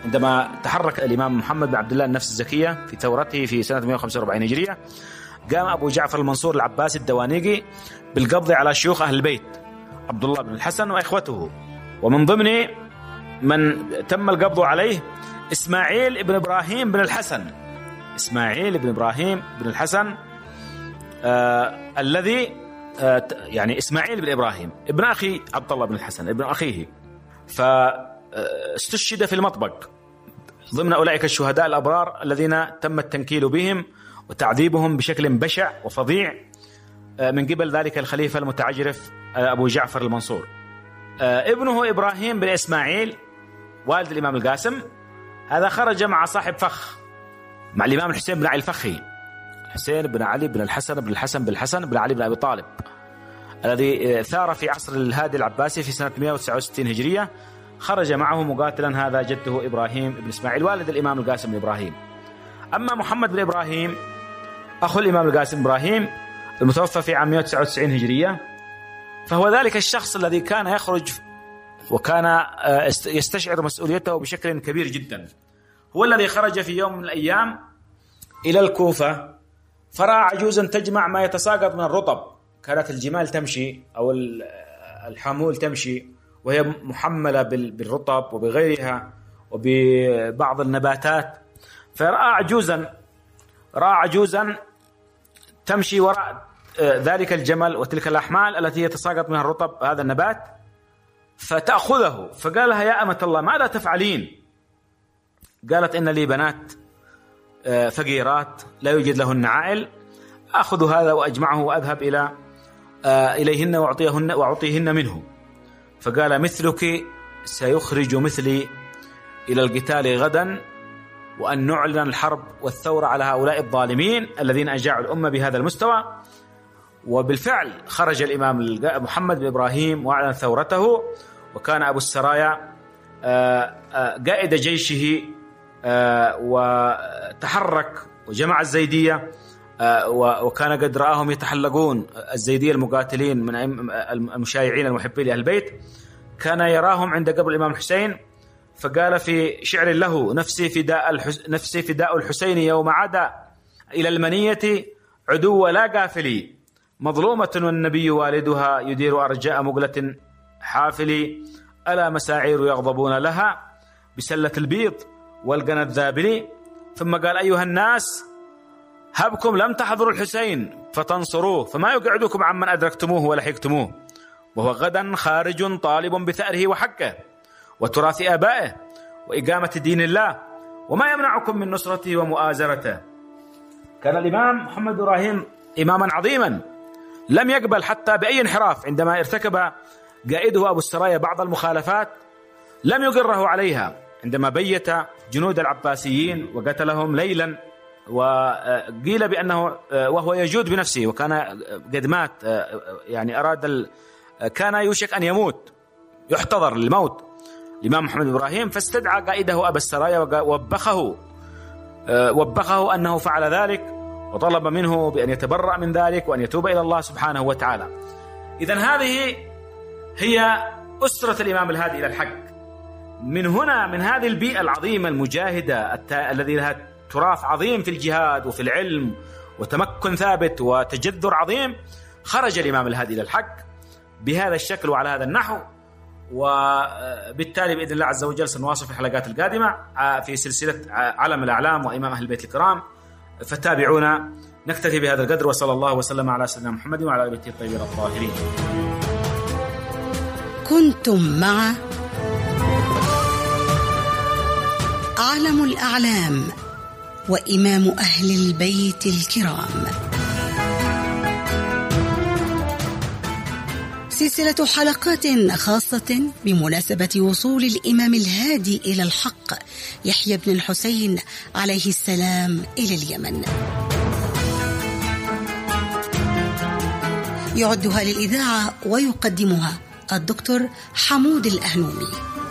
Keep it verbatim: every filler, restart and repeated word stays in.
عندما تحرك الإمام محمد بن عبد الله النفس الزكية في ثورته في سنة مئة وخمسة وأربعين هجرية، قام أبو جعفر المنصور العباسي الدوانيقي بالقبض على شيوخ أهل البيت عبد الله بن الحسن وإخوته، ومن ضمن من تم القبض عليه إسماعيل بن إبراهيم بن الحسن إسماعيل بن إبراهيم بن الحسن آه الذي آه يعني إسماعيل بن إبراهيم ابن أخي عبد الله بن الحسن ابن أخيه، فاستشهد في المطبق ضمن أولئك الشهداء الأبرار الذين تم التنكيل بهم وتعذيبهم بشكل بشع وفظيع من قبل ذلك الخليفة المتعجرف أبو جعفر المنصور. ابنه إبراهيم بن إسماعيل والد الإمام القاسم هذا خرج مع صاحب فخ مع الإمام الحسين بن علي الفخي، حسين بن علي بن الحسن بن الحسن بن الحسن بن علي بن أبي طالب الذي ثار في عصر الهادي العباسي في سنة مئة وتسعة وستين هجرية. خرج معه مقاتلا هذا جده إبراهيم بن إسماعيل والد الإمام القاسم بن إبراهيم. أما محمد بن إبراهيم أخو الإمام القاسم إبراهيم المتوفى في عام مئة وتسعة وتسعين هجرية، فهو ذلك الشخص الذي كان يخرج وكان يستشعر مسؤوليته بشكل كبير جدا. هو الذي خرج في يوم من الأيام إلى الكوفة فرأى عجوزا تجمع ما يتساقط من الرطب، كانت الجمال تمشي أو الحمول تمشي وهي محملة بالرطب وبغيرها وببعض النباتات، فرأى عجوزا رأى عجوزا تمشي وراء ذلك الجمل وتلك الأحمال التي يتساقط منها الرطب هذا النبات فتأخذه، فقال لها يا أمة الله ماذا تفعلين؟ قالت إن لي بنات فقيرات لا يوجد لهن عائل، أخذ هذا وأجمعه وأذهب إلى إليهن وأعطيهن وأعطيهن منه. فقال مثلك سيخرج مثلي إلى القتال غدا وأن نعلن الحرب والثورة على هؤلاء الظالمين الذين أجاعوا الأمة بهذا المستوى. وبالفعل خرج الإمام محمد بن إبراهيم وأعلن ثورته، وكان أبو السرايا قائد جيشه وتحرك وجمع الزيدية، وكان قد رآهم يتحلقون الزيدية المقاتلين من المشايعين المحبين لأهل البيت، كان يراهم عند قبر الإمام الحسين، فقال في شعر له نفسي فداء الحس... نفسي فداء الحسين يوم عدا إلى المنية عدو لا قافلي، مظلومة والنبي والدها يدير أرجاء مقلة حافلي، ألا مساعير يغضبون لها بسلة البيض والقنا الذابلي. ثم قال أيها الناس هبكم لم تحضروا الحسين فتنصروه، فما يقعدكم عمن أدركتموه ولحقتموه، وهو غدا خارج طالب بثأره وحقه وتراث آبائه وإقامة دين الله، وما يمنعكم من نصرته ومؤازرته. كان الإمام محمد إبراهيم إماما عظيما لم يقبل حتى بأي انحراف. عندما ارتكب قائده أبو السرايا بعض المخالفات لم يقره عليها، عندما بيت جنود العباسيين وقتلهم ليلا، وقيل بأنه وهو يجود بنفسه وكان قد مات، يعني أراد كان يوشك أن يموت يحتضر للموت الإمام محمد إبراهيم، فاستدعى قائده أبا السرايا ووبخه وبخه أنه فعل ذلك، وطلب منه بأن يتبرأ من ذلك وأن يتوب إلى الله سبحانه وتعالى. إذن هذه هي أسرة الإمام الهادي إلى الحق. من هنا من هذه البيئة العظيمة المجاهدة الذي لها تراث عظيم في الجهاد وفي العلم وتمكن ثابت وتجذر عظيم، خرج الإمام الهادي إلى الحق بهذا الشكل وعلى هذا النحو. وبالتالي بإذن الله عز وجل سنواصل في الحلقات القادمة في سلسلة علم الأعلام وإمام أهل البيت الكرام، فتابعونا. نكتفي بهذا القدر، وصلى الله وسلم على سيدنا محمد وعلى آله بيته الطيبين الطاهرين. كنتم مع علم الأعلام وإمام أهل البيت الكرام، سلسلة حلقات خاصة بمناسبة وصول الإمام الهادي إلى الحق يحيى بن الحسين عليه السلام إلى اليمن. يعدها للإذاعة ويقدمها الدكتور حمود الأهنومي.